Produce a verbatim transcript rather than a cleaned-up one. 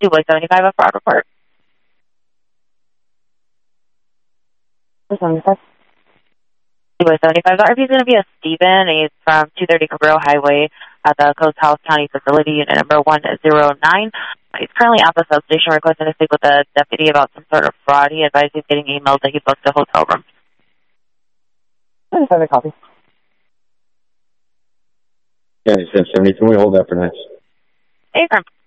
DuBois seventy-five, a fraud report. seventy-five. DuBois seventy-five, the R P is going to be a Steven. He's from two thirty Cabrillo Highway at the Coast House County facility, unit number one zero nine. He's currently at the substation requesting to speak with the deputy about some sort of fraud. He advised he's getting emailed that he booked a hotel room. seventy-five, a copy. Yeah, he said seventy. Can we hold that for next? Hey,